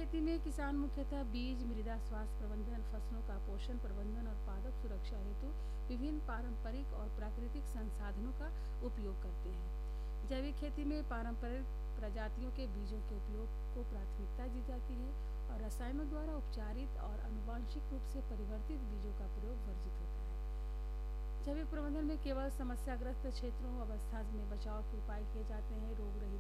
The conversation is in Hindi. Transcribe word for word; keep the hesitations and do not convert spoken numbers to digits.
खेती में किसान मुख्यतः बीज, मृदा स्वास्थ्य प्रबंधन, फसलों का पोषण प्रबंधन और पादप सुरक्षा हेतु विभिन्न पारंपरिक और प्राकृतिक संसाधनों का उपयोग करते हैं। जैविक खेती में पारंपरिक प्रजातियों के बीजों के उपयोग को प्राथमिकता दी जाती है और रसायनों द्वारा उपचारित और आनुवांशिक रूप से परिवर्तित बीजों का प्रयोग वर्जित होता है। जैविक प्रबंधन में केवल समस्याग्रस्त क्षेत्रों अवस्था में बचाव के उपाय किए जाते हैं। रोग रहित